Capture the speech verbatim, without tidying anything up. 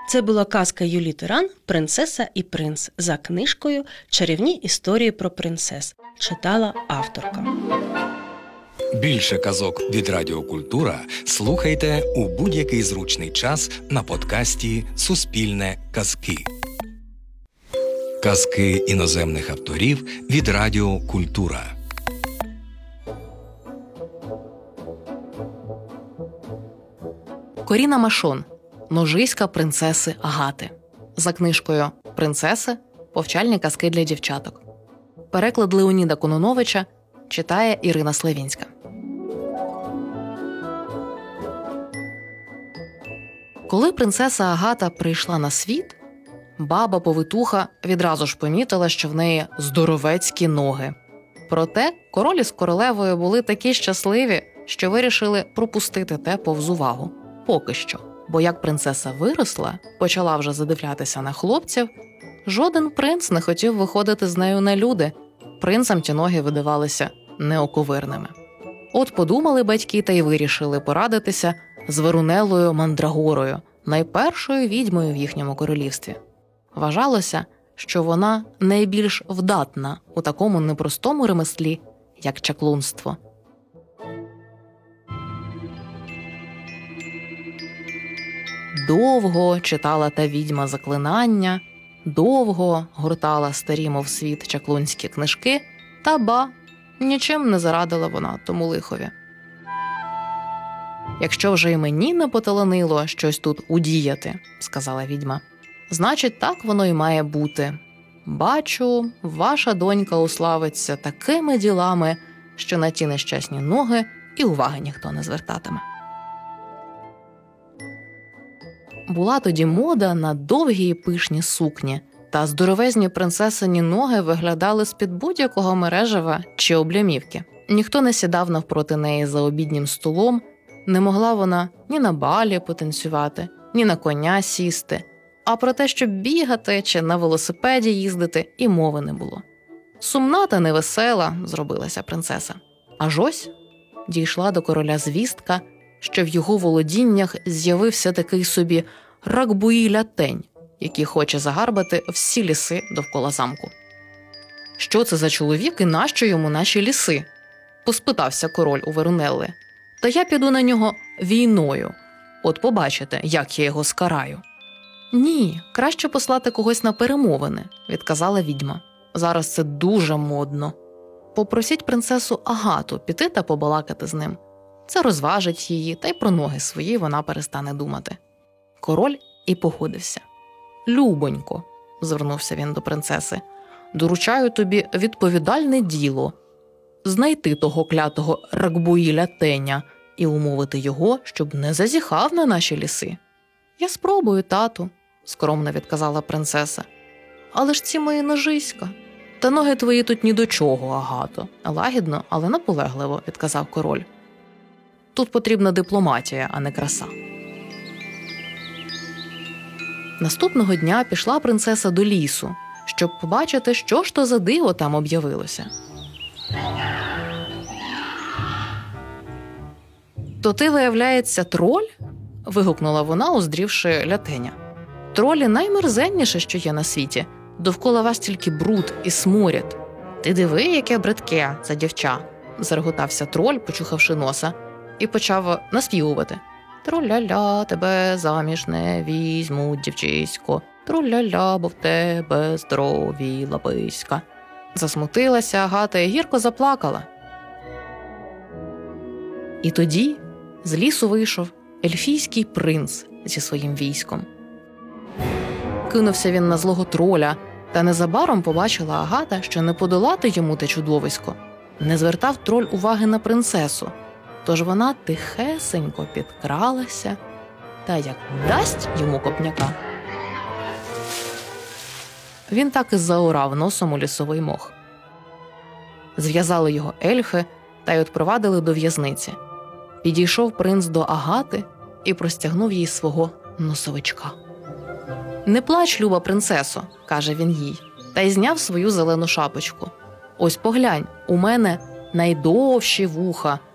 Це була казка Юлії Тиран «Принцеса і принц» за книжкою «Чарівні історії про принцес». Читала авторка. Більше казок від Радіо Культура слухайте у будь-який зручний час на подкасті «Суспільне казки». Казки іноземних авторів від Радіо Культура. Коріна Машон. Ножиська принцеси Агати. За книжкою «Принцеси. Повчальні казки для дівчаток». Переклад Леоніда Конуновича читає Ірина Славінська. Коли принцеса Агата прийшла на світ, баба-повитуха відразу ж помітила, що в неї здоровецькі ноги. Проте король із королевою були такі щасливі, що вирішили пропустити те повз увагу. Поки що. Бо як принцеса виросла, почала вже задивлятися на хлопців, жоден принц не хотів виходити з нею на люди. Принцам ті ноги видавалися неоковирними. От подумали батьки та й вирішили порадитися з Верунеллою Мандрагорою, найпершою відьмою в їхньому королівстві. Вважалося, що вона найбільш вдатна у такому непростому ремеслі, як чаклунство. Довго читала та відьма заклинання, довго гуртала старі, мов світ, чаклунські книжки, та ба, нічим не зарадила вона тому лихові. «Якщо вже і мені не поталанило щось тут удіяти, – сказала відьма, – значить, так воно й має бути. Бачу, ваша донька уславиться такими ділами, що на ті нещасні ноги і уваги ніхто не звертатиме». Була тоді мода на довгі і пишні сукні, та здоровезні принцесині ноги виглядали з-під будь-якого мережева чи облямівки. Ніхто не сідав навпроти неї за обіднім столом, не могла вона ні на балі потанцювати, ні на коня сісти, а про те, щоб бігати чи на велосипеді їздити, і мови не було. Сумна та невесела зробилася принцеса. Аж ось дійшла до короля звістка, що в його володіннях з'явився такий собі Рагбуї-Лятень, який хоче загарбати всі ліси довкола замку. «Що це за чоловік і нащо йому наші ліси?» – поспитався король у Верунелли. «Та я піду на нього війною. От побачите, як я його скараю». «Ні, краще послати когось на перемовини», – відказала відьма. «Зараз це дуже модно. Попросіть принцесу Агату піти та побалакати з ним. Це розважить її, та й про ноги свої вона перестане думати». Король і погодився. «Любонько», – звернувся він до принцеси, – «доручаю тобі відповідальне діло – знайти того клятого Рагбуї-Лятеня і умовити його, щоб не зазіхав на наші ліси». «Я спробую, тату», – скромно відказала принцеса. «Але ж ці мої ножиська. Та ноги твої тут ні до чого, Агато», – лагідно, але наполегливо відказав король. «Тут потрібна дипломатія, а не краса». Наступного дня пішла принцеса до лісу, щоб побачити, що ж то за диво там об'явилося. «То ти, виявляється, троль?» – вигукнула вона, уздрівши Лятеня. «Тролі наймерзенніше, що є на світі. Довкола вас тільки бруд і сморід. Ти диви, яке бридке це дівча!» – зареготався троль, почухавши носа, і почав наспівувати. «Тру-ля-ля, тебе заміж не візьмуть, дівчисько, тру-ля-ля, бо в тебе здорові лаписька». Засмутилася Агата і гірко заплакала. І тоді з лісу вийшов ельфійський принц зі своїм військом. Кинувся він на злого троля, та незабаром побачила Агата, що не подолати йому те чудовисько. Не звертав троль уваги на принцесу, тож вона тихесенько підкралася та як дасть йому копняка. Він так і заорав носом у лісовий мох. Зв'язали його ельфи та й відпровадили до в'язниці. Підійшов принц до Агати і простягнув їй свого носовичка. «Не плач, люба принцесо», – каже він їй, та й зняв свою зелену шапочку. «Ось поглянь, у мене найдовші вуха,